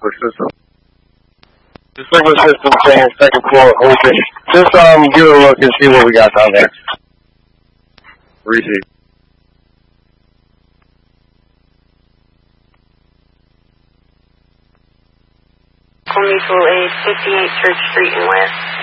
sprinkler system. The sprinkler system saying second floor open. Just give it a look and see what we got down there. Receive. Mutual Aid, 58 Church Street and West.